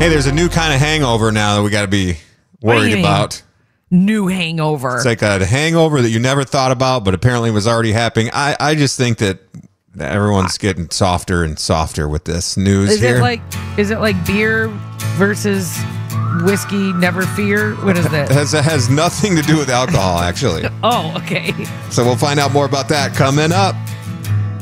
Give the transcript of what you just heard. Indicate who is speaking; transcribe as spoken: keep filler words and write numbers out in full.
Speaker 1: Hey, there's a new kind of hangover now that we got to be
Speaker 2: What do you
Speaker 1: worried
Speaker 2: mean?
Speaker 1: about.
Speaker 2: New hangover.
Speaker 1: It's like a hangover that you never thought about, but apparently was already happening. I, I just think that everyone's getting softer and softer with this news
Speaker 2: is
Speaker 1: here.
Speaker 2: it like is it like beer versus whiskey? Never fear. What is
Speaker 1: It
Speaker 2: that?
Speaker 1: has, it has nothing to do with alcohol, actually.
Speaker 2: Oh, okay.
Speaker 1: So we'll find out more about that coming up.